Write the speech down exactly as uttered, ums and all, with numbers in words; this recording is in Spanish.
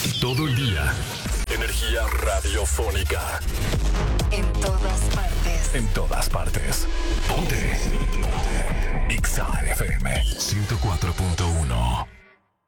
Todo el día. Energía radiofónica. En todas partes. En todas partes. Ponte. Ponte. X A F M ciento cuatro punto